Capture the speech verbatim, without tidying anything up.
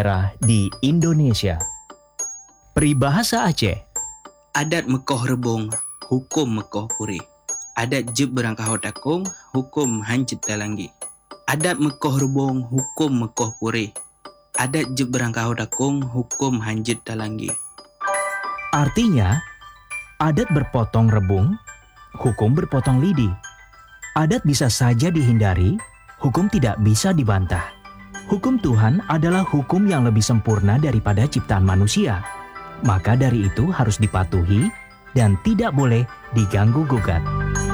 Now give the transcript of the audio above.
di Indonesia. Peribahasa Aceh. Adat Mekoh Rebong, hukum Mekoh Puri. Adat Jeb Berangkahau Takung, hukum Hancit Talanggi. Adat Mekoh Rebong, hukum Mekoh Puri. Adat Jeb Berangkahau Takung, hukum Hancit Talanggi. Artinya, adat berpotong rebung, hukum berpotong lidi. Adat bisa saja dihindari, hukum tidak bisa dibantah. Hukum Tuhan adalah hukum yang lebih sempurna daripada ciptaan manusia. Maka dari itu harus dipatuhi dan tidak boleh diganggu-gugat.